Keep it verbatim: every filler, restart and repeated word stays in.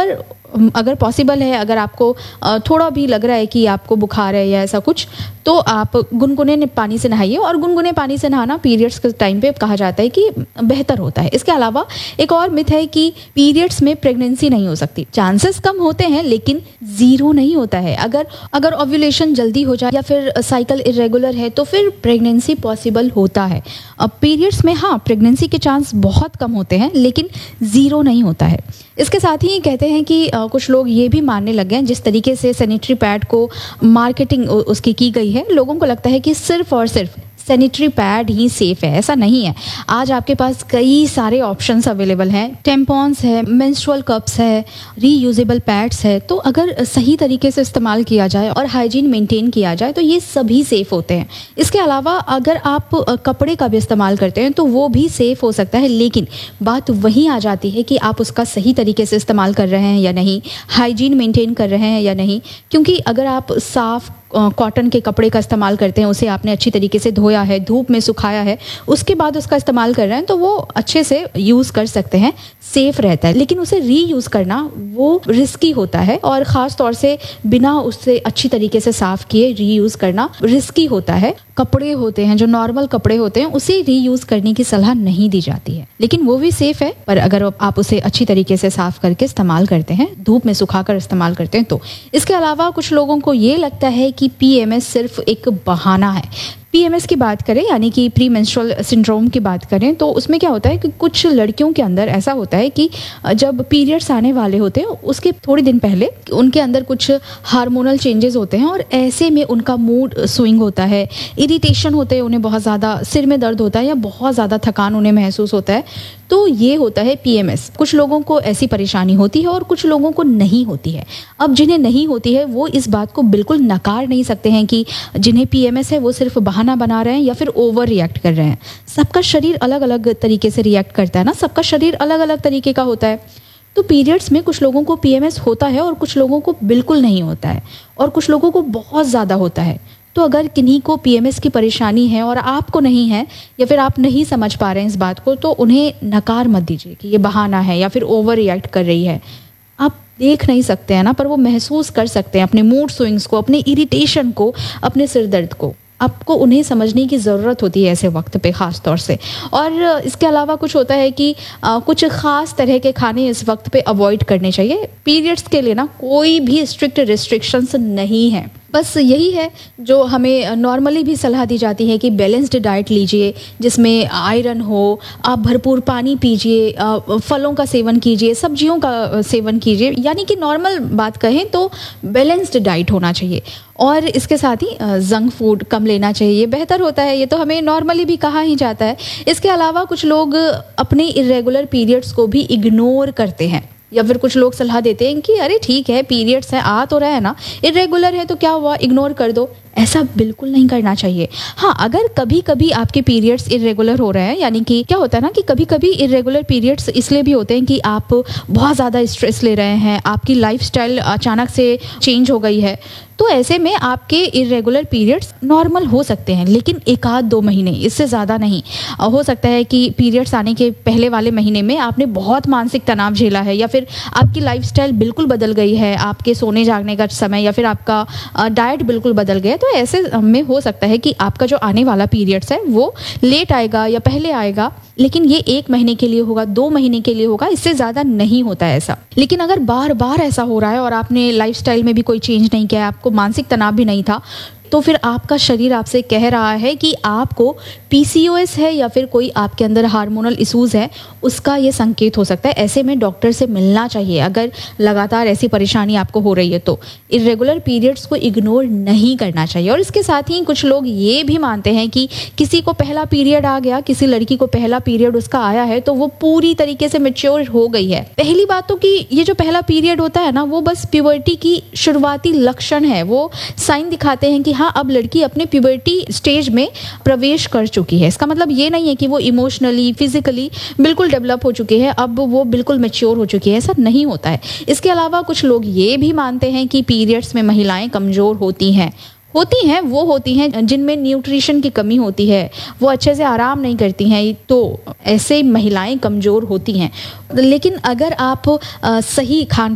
पर अगर पॉसिबल है, अगर आपको थोड़ा भी लग रहा है कि आपको बुखार है या ऐसा कुछ, तो आप गुनगुने पानी से नहाइए। और गुनगुने पानी से नहाना पीरियड्स के टाइम पे कहा जाता है कि बेहतर होता है। इसके अलावा एक और मिथ है कि पीरियड्स में प्रेगनेंसी नहीं हो सकती। चांसेस कम होते हैं लेकिन जीरो नहीं होता है। अगर अगर ओव्यूलेशन जल्दी हो जाए या फिर साइकिल इरेगुलर है तो फिर प्रेगनेंसी पॉसिबल होता है। अब पीरियड्स में हाँ प्रेगनेंसी के चांस बहुत कम होते हैं लेकिन ज़ीरो नहीं होता है। इसके साथ ही कहते हैं कि आ, कुछ लोग ये भी मानने लगे हैं, जिस तरीके से सैनिटरी पैड को मार्केटिंग उसकी की गई है, लोगों को लगता है कि सिर्फ और सिर्फ सैनिटरी पैड ही सेफ है। ऐसा नहीं है। आज आपके पास कई सारे ऑप्शंस अवेलेबल हैं। टेम्पॉन्स है, मेंस्ट्रुअल कप्स है, रीयूजेबल पैड्स है। तो अगर सही तरीके से इस्तेमाल किया जाए और हाइजीन मेंटेन किया जाए तो ये सभी सेफ होते हैं। इसके अलावा अगर आप कपड़े का भी इस्तेमाल करते हैं तो वो भी सेफ हो सकता है, लेकिन बात वहीं आ जाती है कि आप उसका सही तरीके से इस्तेमाल कर रहे हैं या नहीं, हाइजीन मेंटेन कर रहे हैं या नहीं। क्योंकि अगर आप साफ कॉटन के कपड़े का इस्तेमाल करते हैं, उसे आपने अच्छी तरीके से धोया है, धूप में सुखाया है, उसके बाद उसका इस्तेमाल कर रहे हैं, तो वो अच्छे से यूज़ कर सकते हैं, सेफ रहता है। लेकिन उसे रीयूज़ करना वो रिस्की होता है और ख़ास तौर से बिना उससे अच्छी तरीके से साफ़ किए रीयूज़ करना रिस्की होता है। कपड़े होते हैं जो नॉर्मल कपड़े होते हैं उसे रीयूज़ करने की सलाह नहीं दी जाती है, लेकिन वो भी सेफ़ है। पर अगर आप उसे अच्छी तरीके से साफ़ करके इस्तेमाल करते हैं, धूप में सुखाकर इस्तेमाल करते हैं तो। इसके अलावा कुछ लोगों को ये लगता है कि पीएमएस सिर्फ एक बहाना है। पीएमएस की बात करें यानी कि प्री मेंस्ट्रुअल सिंड्रोम की बात करें तो उसमें क्या होता है कि कुछ लड़कियों के अंदर ऐसा होता है कि जब पीरियड्स आने वाले होते हैं उसके थोड़ी दिन पहले उनके अंदर कुछ हार्मोनल चेंजेस होते हैं और ऐसे में उनका मूड स्विंग होता है, इरिटेशन होते हैं, उन्हें बहुत ज़्यादा सिर में दर्द होता है या बहुत ज़्यादा थकान उन्हें महसूस होता है। तो ये होता है पीएमएस। कुछ लोगों को ऐसी परेशानी होती है और कुछ लोगों को नहीं होती है। अब जिन्हें नहीं होती है वो इस बात को बिल्कुल नकार नहीं सकते हैं कि जिन्हें पीएमएस है वो सिर्फ बहाना बना रहे हैं या फिर ओवर रिएक्ट कर रहे हैं। सबका शरीर अलग अलग तरीके से रिएक्ट करता है ना, सबका शरीर अलग अलग तरीके का होता है। तो पीरियड्स में कुछ लोगों को पीएमएस होता है और कुछ लोगों को बिल्कुल नहीं होता है और कुछ लोगों को बहुत ज़्यादा होता है। तो अगर किन्हीं को पीएमएस की परेशानी है और आपको नहीं है या फिर आप नहीं समझ पा रहे हैं इस बात को, तो उन्हें नकार मत दीजिए कि ये बहाना है या फिर ओवर रिएक्ट कर रही है। आप देख नहीं सकते हैं ना, पर वो महसूस कर सकते हैं अपने मूड स्विंग्स को, अपने इरिटेशन को, अपने सिर दर्द को। आपको उन्हें समझने की ज़रूरत होती है ऐसे वक्त पे ख़ास तौर से। और इसके अलावा कुछ होता है कि आ, कुछ ख़ास तरह के खाने इस वक्त पे अवॉइड करने चाहिए। पीरियड्स के लिए ना कोई भी स्ट्रिक्ट रिस्ट्रिक्शंस नहीं है, बस यही है जो हमें नॉर्मली भी सलाह दी जाती है कि बैलेंस्ड डाइट लीजिए जिसमें आयरन हो, आप भरपूर पानी पीजिए, फलों का सेवन कीजिए, सब्जियों का सेवन कीजिए। यानी कि नॉर्मल बात कहें तो बैलेंस्ड डाइट होना चाहिए। और इसके साथ ही जंक फूड कम लेना चाहिए, बेहतर होता है। ये तो हमें नॉर्मली भी कहा ही जाता है। इसके अलावा कुछ लोग अपने इरेगुलर पीरियड्स को भी इग्नोर करते हैं या फिर कुछ लोग सलाह देते हैं कि अरे ठीक है पीरियड्स है, आ तो रहा है ना, इरेगुलर है तो क्या हुआ, इग्नोर कर दो। ऐसा बिल्कुल नहीं करना चाहिए। हाँ, अगर कभी कभी आपके पीरियड्स इरेगुलर हो रहे हैं, यानी कि क्या होता है ना कि कभी कभी इरेगुलर पीरियड्स इसलिए भी होते हैं कि आप बहुत ज़्यादा स्ट्रेस ले रहे हैं, आपकी लाइफस्टाइल अचानक से चेंज हो गई है, तो ऐसे में आपके इरेगुलर पीरियड्स नॉर्मल हो सकते हैं, लेकिन एक आध दो महीने, इससे ज़्यादा नहीं। हो सकता है कि पीरियड्स आने के पहले वाले महीने में आपने बहुत मानसिक तनाव झेला है या फिर आपकी लाइफस्टाइल बिल्कुल बदल गई है, आपके सोने जागने का समय या फिर आपका डाइट बिल्कुल बदल गया। तो ऐसे में हो सकता है कि आपका जो आने वाला पीरियड्स है वो लेट आएगा या पहले आएगा, लेकिन ये एक महीने के लिए होगा, दो महीने के लिए होगा, इससे ज़्यादा नहीं होता है ऐसा। लेकिन अगर बार बार ऐसा हो रहा है और आपने लाइफस्टाइल में भी कोई चेंज नहीं किया है, आपको मानसिक तनाव भी नहीं था, तो फिर आपका शरीर आपसे कह रहा है कि आपको पीसीओएस है या फिर कोई आपके अंदर हार्मोनल इश्यूज है, उसका ये संकेत हो सकता है। ऐसे में डॉक्टर से मिलना चाहिए अगर लगातार ऐसी परेशानी आपको हो रही है तो। इरेगुलर पीरियड्स को इग्नोर नहीं करना चाहिए। और इसके साथ ही कुछ लोग ये भी मानते हैं कि किसी को पहला पीरियड आ गया, किसी लड़की को पहला पीरियड उसका आया है तो वो पूरी तरीके से मैच्योर हो गई है। पहली बात तो कि ये जो पहला पीरियड होता है ना, वो बस प्यूबर्टी की शुरुआती लक्षण है, वो साइन दिखाते हैं कि हाँ अब लड़की अपने प्यूबर्टी स्टेज में प्रवेश कर चुकी है। इसका मतलब ये नहीं है कि वो इमोशनली फिजिकली बिल्कुल डेवलप हो चुकी है, अब वो बिल्कुल मैच्योर हो चुकी है, ऐसा नहीं होता है। इसके अलावा कुछ लोग ये भी मानते हैं कि पीरियड्स में महिलाएं कमज़ोर होती हैं होती हैं वो होती हैं जिनमें न्यूट्रिशन की कमी होती है, वो अच्छे से आराम नहीं करती हैं, तो ऐसे महिलाएं कमज़ोर होती हैं। लेकिन अगर आप आ, सही खान